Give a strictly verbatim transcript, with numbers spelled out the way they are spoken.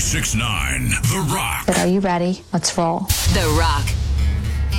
ninety-six point nine The Rock. But are you ready? Let's roll. The Rock,